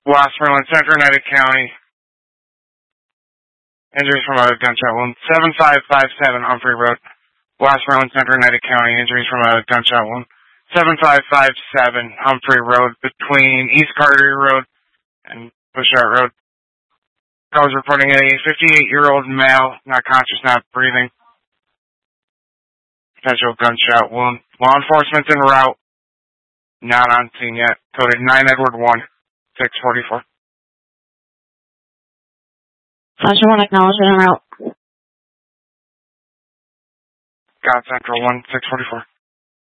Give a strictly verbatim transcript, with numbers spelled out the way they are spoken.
Westmoreland Center, United County. Injuries from a gunshot wound. seven five five seven Humphrey Road. Westmoreland Center, United County. Injuries from a gunshot wound. seven five five seven Humphrey Road between East Carter Road and Bushart Road. I was reporting a fifty-eight-year-old male, not conscious, not breathing. Potential gunshot wound. Law enforcement en route. Not on scene yet. Coded nine Edward one, six forty-four. Sergeant one, acknowledgement en route. God Central one, six forty-four.